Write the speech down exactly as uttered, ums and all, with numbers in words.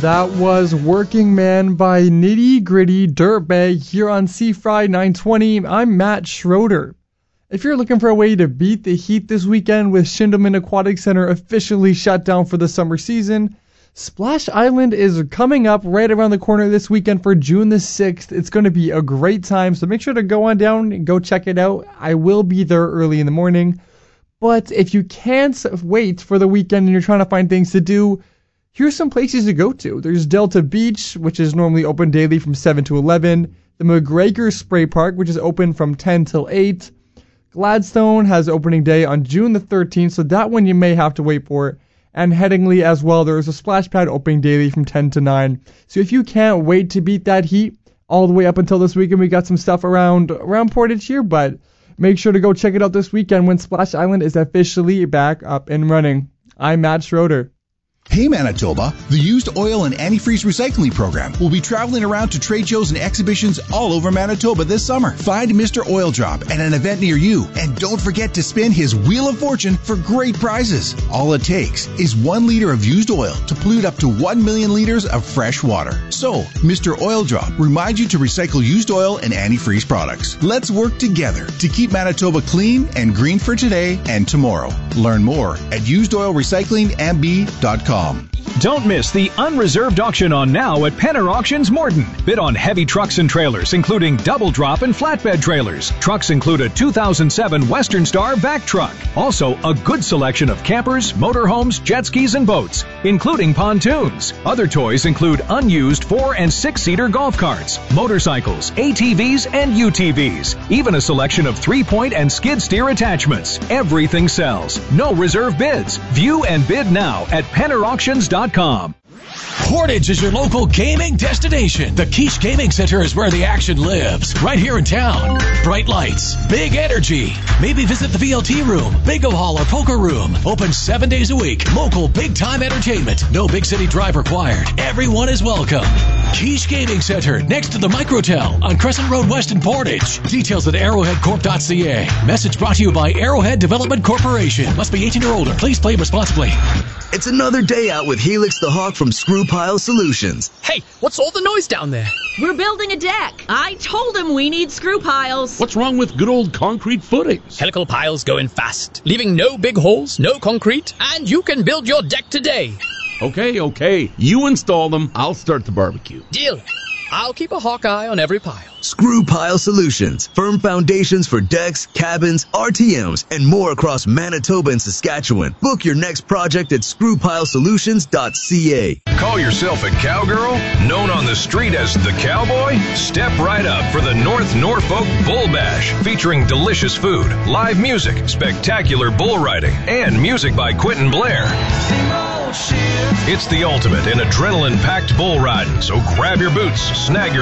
That was Working Man by Nitty Gritty Dirtbag here on C Fry nine twenty. I'm Matt Schroeder. If you're looking for a way to beat the heat this weekend with Schindelman Aquatic Center officially shut down for the summer season, Splash Island is coming up right around the corner this weekend for June the sixth. It's going to be a great time, so make sure to go on down and go check it out. I will be there early in the morning. But if you can't wait for the weekend and you're trying to find things to do, here's some places to go to. There's Delta Beach, which is normally open daily from seven to eleven. The McGregor Spray Park, which is open from ten till eight. Gladstone has opening day on June the thirteenth, so that one you may have to wait for. And Headingley as well, there is a splash pad opening daily from ten to nine. So if you can't wait to beat that heat all the way up until this weekend, we got some stuff around, around Portage here, but make sure to go check it out this weekend when Splash Island is officially back up and running. I'm Matt Schroeder. Hey Manitoba, the Used Oil and Antifreeze Recycling Program will be traveling around to trade shows and exhibitions all over Manitoba this summer. Find Mister Oil Drop at an event near you, and don't forget to spin his Wheel of Fortune for great prizes. All it takes is one liter of used oil to pollute up to one million liters of fresh water. So, Mister Oil Drop reminds you to recycle used oil and antifreeze products. Let's work together to keep Manitoba clean and green for today and tomorrow. Learn more at used oil recycling m b dot com. Don't miss the unreserved auction on now at Penner Auctions Morton. Bid on heavy trucks and trailers, including double drop and flatbed trailers. Trucks include a two thousand seven Western Star vac truck. Also, a good selection of campers, motorhomes, jet skis, and boats, including pontoons. Other toys include unused four and six-seater golf carts, motorcycles, A T Vs, and U T Vs. Even a selection of three-point and skid steer attachments. Everything sells. No reserve bids. View and bid now at penner auctions dot com. Portage is your local gaming destination. The Quiche Gaming Center is where the action lives, right here in town. Bright lights, big energy. Maybe visit the V L T room, bingo hall, or poker room. Open seven days a week. Local big-time entertainment. No big city drive required. Everyone is welcome. Quiche Gaming Center, next to the Microtel on Crescent Road West in Portage. Details at arrowhead corp dot c a. Message brought to you by Arrowhead Development Corporation. Must be eighteen or older. Please play responsibly. It's another day out with Helix the Hawk from Screw Pile Solutions. Hey, what's all the noise down there? We're building a deck. I told him we need screw piles. What's wrong with good old concrete footings? Helical piles go in fast, leaving no big holes, no concrete, and you can build your deck today. Okay, okay. You install them, I'll start the barbecue. Deal. I'll keep a hawk eye on every pile. Screw Pile Solutions. Firm foundations for decks, cabins, R T Ms, and more across Manitoba and Saskatchewan. Book your next project at screw pile solutions dot c a. Call yourself a cowgirl? Known on the street as the Cowboy? Step right up for the North Norfolk Bull Bash, featuring delicious food, live music, spectacular bull riding, and music by Quentin Blair. It's the ultimate in adrenaline-packed bull riding, so grab your boots, snag your